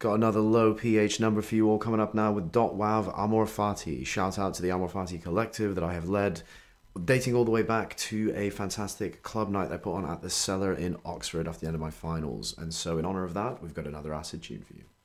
Got another low pH number for you all coming up now with .wav Amor Fati. Shout out to the Amor Fati collective that I have led, dating all the way back to a fantastic club night I put on at the Cellar in Oxford after the end of my finals. And so in honour of that, we've got another acid tune for you.